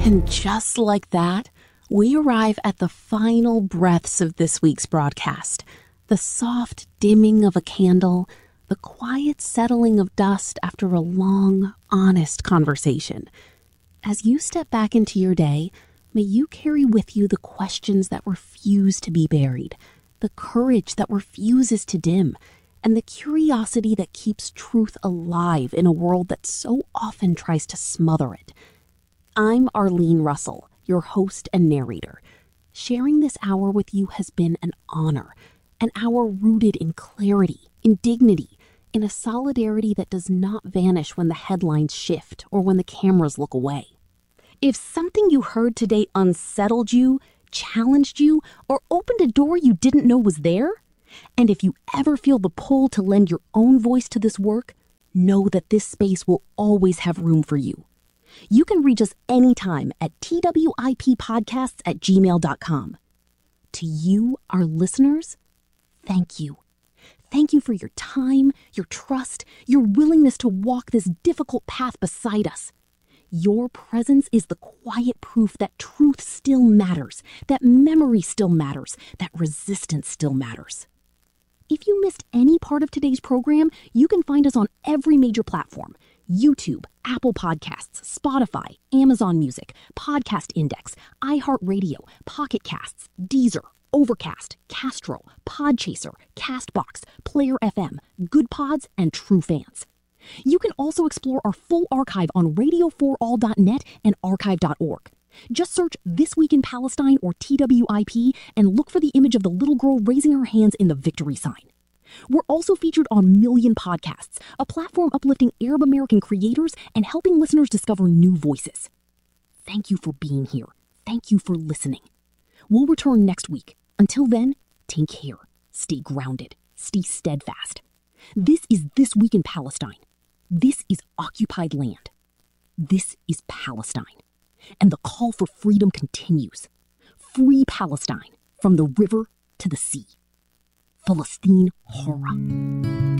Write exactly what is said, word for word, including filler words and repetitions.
And just like that, we arrive at the final breaths of this week's broadcast. The soft dimming of a candle, the quiet settling of dust after a long, honest conversation. As you step back into your day, may you carry with you the questions that refuse to be buried, the courage that refuses to dim, and the curiosity that keeps truth alive in a world that so often tries to smother it. I'm Arlene Russell, your host and narrator. Sharing this hour with you has been an honor, an hour rooted in clarity, in dignity, in a solidarity that does not vanish when the headlines shift or when the cameras look away. If something you heard today unsettled you, challenged you, or opened a door you didn't know was there, and if you ever feel the pull to lend your own voice to this work, know that this space will always have room for you. You can reach us anytime at twipodcasts at gmail dot com. To you, our listeners, thank you. Thank you for your time, your trust, your willingness to walk this difficult path beside us. Your presence is the quiet proof that truth still matters, that memory still matters, that resistance still matters. If you missed any part of today's program, you can find us on every major platform: YouTube, Apple Podcasts, Spotify, Amazon Music, Podcast Index, iHeartRadio, Pocket Casts, Deezer, Overcast, Castro, Podchaser, Castbox, Player F M, Good Pods, and True Fans. You can also explore our full archive on radio for all dot net and archive dot org. Just search This Week in Palestine or T W I P and look for the image of the little girl raising her hands in the victory sign. We're also featured on Million Podcasts, a platform uplifting Arab American creators and helping listeners discover new voices. Thank you for being here. Thank you for listening. We'll return next week. Until then, take care. Stay grounded. Stay steadfast. This is This Week in Palestine. This is occupied land. This is Palestine. And the call for freedom continues. Free Palestine from the river to the sea. Palestine Hora.